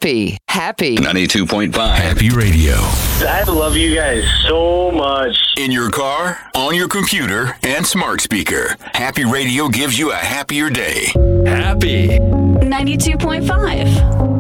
happy. 92.5 Happy Radio. I love you guys so much. In your car, on your computer, and smart speaker. Happy Radio gives you a happier day. Happy 92.5.